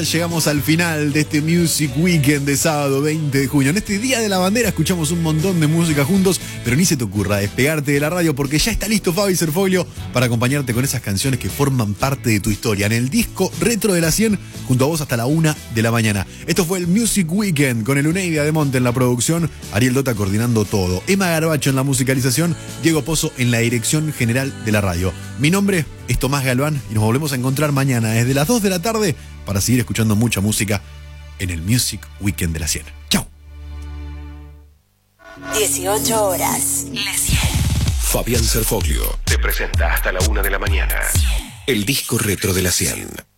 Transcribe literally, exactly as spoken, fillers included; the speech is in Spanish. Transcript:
Llegamos al final de este Music Weekend de sábado veinte de junio. En este Día de la Bandera escuchamos un montón de música juntos, pero ni se te ocurra despegarte de la radio porque ya está listo Fabi Serfolio para acompañarte con esas canciones que forman parte de tu historia en el disco Retro de la cien, junto a vos hasta la una de la mañana. Esto fue el Music Weekend con el Uneida de Monte en la producción, Ariel Dota coordinando todo, Emma Garbacho en la musicalización, Diego Pozo en la dirección general de la radio. Mi nombre es Tomás Galván y nos volvemos a encontrar mañana desde las dos de la tarde para seguir escuchando mucha música en el Music Weekend de la cien. ¡Chao! dieciocho horas. La cien. Fabián Serfolio te presenta hasta la una de la mañana el disco Retro de la cien.